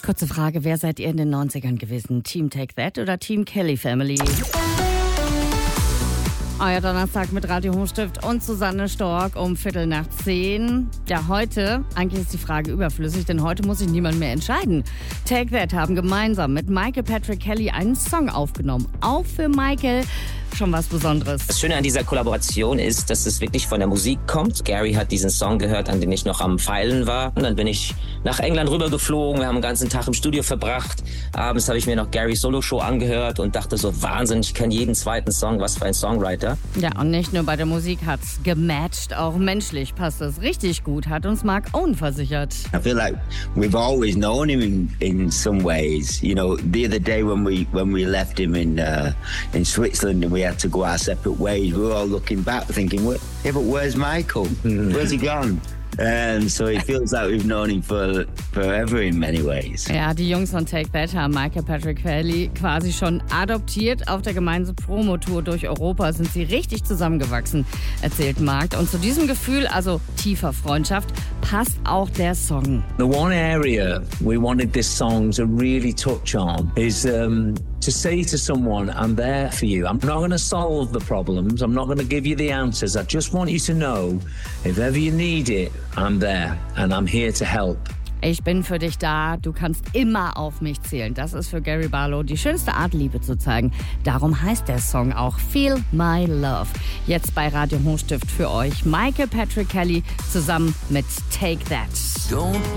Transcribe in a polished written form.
Kurze Frage, wer seid ihr in den 90ern gewesen? Team Take That oder Team Kelly Family? Euer Donnerstag mit Radio Hochstift und Susanne Stork um 9:15. Ja, heute, eigentlich ist die Frage überflüssig, denn heute muss sich niemand mehr entscheiden. Take That haben gemeinsam mit Michael Patrick Kelly einen Song aufgenommen. Auch für Michael schon was Besonderes. Das Schöne an dieser Kollaboration ist, dass es wirklich von der Musik kommt. Gary hat diesen Song gehört, an den ich noch am Feilen war. Und dann bin ich nach England rübergeflogen. Wir haben den ganzen Tag im Studio verbracht. Abends habe ich mir noch Garys Solo-Show angehört und dachte so, Wahnsinn, ich kenne jeden zweiten Song, was für ein Songwriter. Ja, und nicht nur bei der Musik hat's gematcht, auch menschlich passt es richtig gut, hat uns Mark Owen versichert. I feel like we've always known him in some ways. You know, the other day when we left him in Switzerland and we had to go our separate ways, we were all looking back thinking, yeah, but where's Michael? Where's he gone? So it feels like we've known him forever in many ways. Ja, die Jungs von Take That haben Michael Patrick Kelly quasi schon adoptiert. Auf der gemeinsamen Promotour durch Europa sind sie richtig zusammengewachsen, erzählt Mark. Und zu diesem Gefühl, also tiefer Freundschaft, passt auch der Song. The one area we wanted this song to really touch on is to say to someone, I'm there for you. I'm not going to solve the problems. I'm not going to give you the answers. I just want you to know, if ever you need it, I'm there and I'm here to help. Ich bin für dich da, du kannst immer auf mich zählen. Das ist für Gary Barlow die schönste Art, Liebe zu zeigen. Darum heißt der Song auch Feel My Love. Jetzt bei Radio Hochstift für euch Michael Patrick Kelly zusammen mit Take That. Don't